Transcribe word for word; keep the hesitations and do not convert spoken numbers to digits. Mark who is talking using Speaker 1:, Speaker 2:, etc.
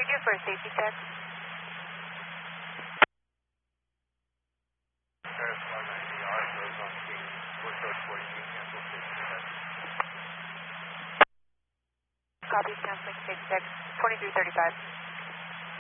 Speaker 1: you for a safety check?
Speaker 2: Paris one ninety R goes on King, West Coast forty-two, cancel safety check.
Speaker 1: Copy, canceling safety check, twenty-three thirty-five.